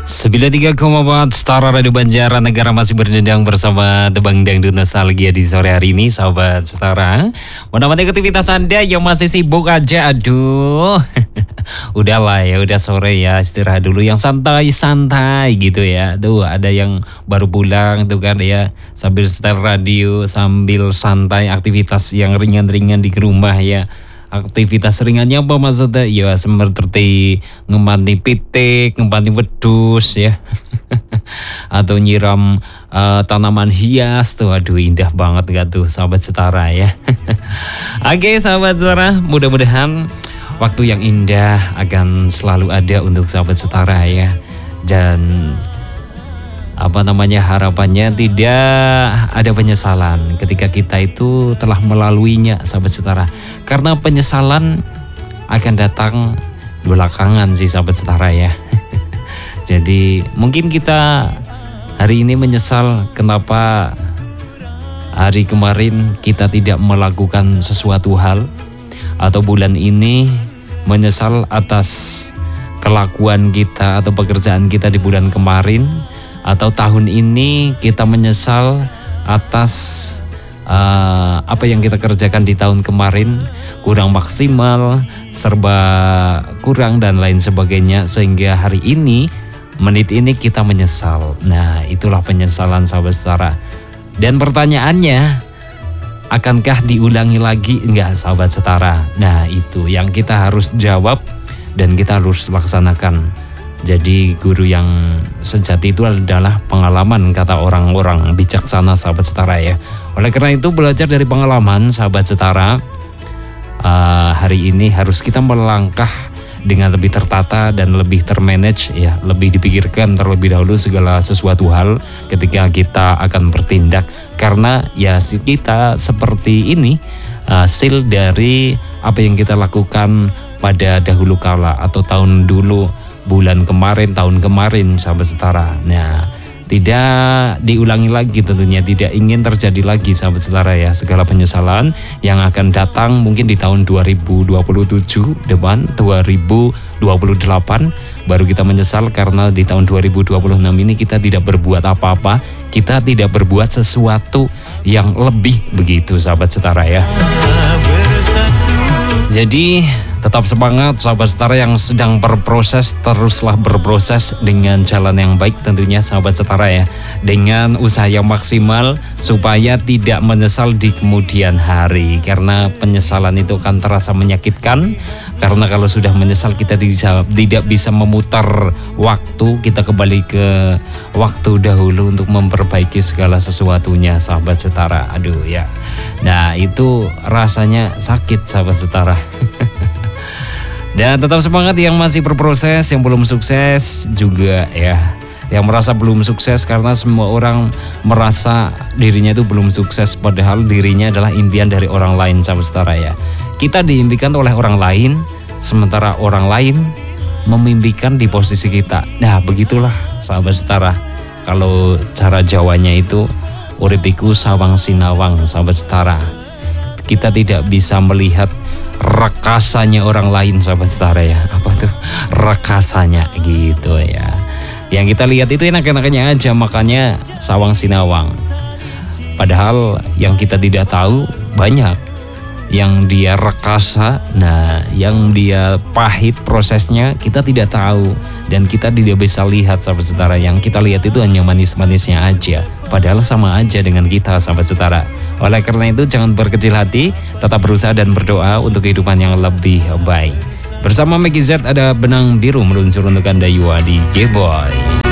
93,4 Star Radio Banjaran Negara masih berdendang bersama Tebang Dangdut Nostalgia di sore hari ini, sahabat Setara. Menemani aktivitas Anda yang masih sibuk aja, aduh. Udahlah ya, udah sore ya, istirahat dulu yang santai-santai gitu ya. Tuh ada yang baru pulang tuh kan ya, sambil setel radio, sambil santai aktivitas yang ringan-ringan di rumah ya. Aktivitas ringannya apa maksudnya? Ya seperti ngemati pitik, ngemati wedus ya. Atau nyiram tanaman hias tuh, aduh indah banget gak tuh sahabat Setara ya. Oke sahabat Setara, mudah-mudahan waktu yang indah akan selalu ada untuk sahabat Setara ya. Dan harapannya tidak ada penyesalan ketika kita itu telah melaluinya sahabat Setara. Karena penyesalan akan datang belakangan sih sahabat Setara ya. Jadi mungkin kita hari ini menyesal kenapa hari kemarin kita tidak melakukan sesuatu hal, atau bulan ini menyesal atas kelakuan kita atau pekerjaan kita di bulan kemarin, atau tahun ini kita menyesal atas apa yang kita kerjakan di tahun kemarin kurang maksimal, serba kurang dan lain sebagainya, sehingga hari ini, menit ini kita menyesal. Nah itulah penyesalan sahabat Setara. Dan pertanyaannya, akankah diulangi lagi enggak sahabat Setara? Nah itu yang kita harus jawab dan kita harus laksanakan. Jadi guru yang sejati itu adalah pengalaman, kata orang-orang bijaksana sahabat Setara ya. Oleh karena itu belajar dari pengalaman sahabat Setara, hari ini harus kita melangkah dengan lebih tertata dan lebih termanage ya, lebih dipikirkan terlebih dahulu segala sesuatu hal ketika kita akan bertindak. Karena ya kita seperti ini hasil dari apa yang kita lakukan pada dahulu kala atau tahun dulu, bulan kemarin, tahun kemarin sahabat Setara. Nah tidak diulangi lagi tentunya, tidak ingin terjadi lagi sahabat Setara ya. Segala penyesalan yang akan datang mungkin di tahun 2027 depan, 2028 baru kita menyesal karena di tahun 2026 ini kita tidak berbuat apa-apa, kita tidak berbuat sesuatu yang lebih, begitu sahabat Setara ya. Jadi tetap semangat sahabat Setara yang sedang berproses, teruslah berproses dengan jalan yang baik tentunya sahabat Setara ya. Dengan usaha yang maksimal supaya tidak menyesal di kemudian hari. Karena penyesalan itu akan terasa menyakitkan. Karena kalau sudah menyesal kita tidak bisa memutar waktu, kita kembali ke waktu dahulu untuk memperbaiki segala sesuatunya sahabat Setara. Aduh ya. Nah itu rasanya sakit sahabat Setara. Dan tetap semangat yang masih berproses, yang belum sukses juga ya. Yang merasa belum sukses, karena semua orang merasa dirinya itu belum sukses, padahal dirinya adalah impian dari orang lain sahabat Setara ya. Kita diimpikan oleh orang lain, sementara orang lain memimpikan di posisi kita. Nah begitulah sahabat Setara. Kalau cara Jawanya itu uripiku sawang sinawang sahabat Setara. Kita tidak bisa melihat rekasanya orang lain sahabat Setara ya. Apa tuh rekasanya gitu ya. Yang kita lihat itu enak-enaknya aja, makanya sawang sinawang. Padahal yang kita tidak tahu banyak yang dia rekasa, nah yang dia pahit prosesnya kita tidak tahu dan kita tidak bisa lihat sahabat Setara. Yang kita lihat itu hanya manis-manisnya aja, padahal sama aja dengan kita sahabat Setara. Oleh karena itu jangan berkecil hati, tetap berusaha dan berdoa untuk kehidupan yang lebih baik. Bersama Maggie Z ada Benang Biru meluncur untuk Anda Yuadi J-Boy.